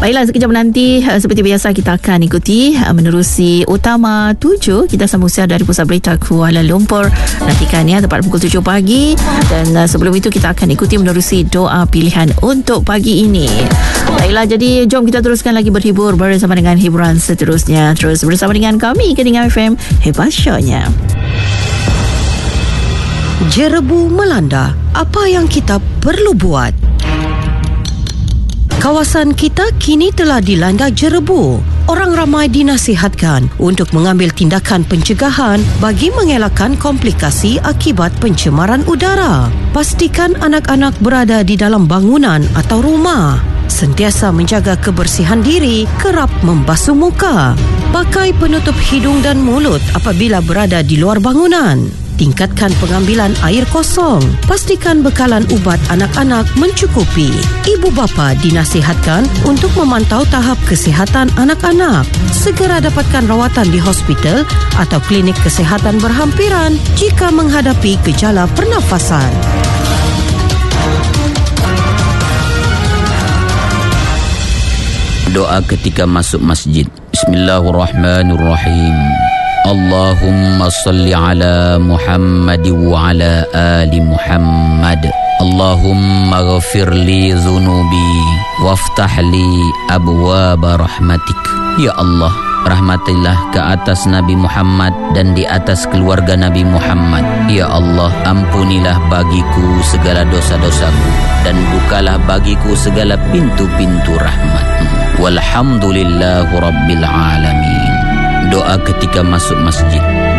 Baiklah, sekejap nanti seperti biasa kita akan ikuti menerusi Utama 7. Kita sambung siar dari Pusat Berita Kuala Lumpur. Nantikan ya tepat pukul 7 pagi. Dan sebelum itu kita akan ikuti menerusi doa pilihan untuk pagi ini. Baiklah, jadi jom kita teruskan lagi berhibur bersama dengan hiburan seterusnya. Terus bersama dengan kami Kedengar FM, hebat shownya. Jerebu melanda, apa yang kita perlu buat? Kawasan kita kini telah dilanda jerebu. Orang ramai dinasihatkan untuk mengambil tindakan pencegahan bagi mengelakkan komplikasi akibat pencemaran udara. Pastikan anak-anak berada di dalam bangunan atau rumah. Sentiasa menjaga kebersihan diri, kerap membasuh muka. Pakai penutup hidung dan mulut apabila berada di luar bangunan. Tingkatkan pengambilan air kosong. Pastikan bekalan ubat anak-anak mencukupi. Ibu bapa dinasihatkan untuk memantau tahap kesihatan anak-anak. Segera dapatkan rawatan di hospital atau klinik kesihatan berhampiran jika menghadapi gejala pernafasan. Doa ketika masuk masjid. Bismillahirrahmanirrahim. Allahumma salli ala Muhammad wa ala ali Muhammad. Allahumma ghafir li dhunubi waftah li abwaba rahmatik. Ya Allah, rahmatilah ke atas Nabi Muhammad dan di atas keluarga Nabi Muhammad. Ya Allah, ampunilah bagiku segala dosa-dosaku dan bukalah bagiku segala pintu-pintu rahmat-Mu. Walhamdulillahi rabbil alamin. Doa ketika masuk masjid.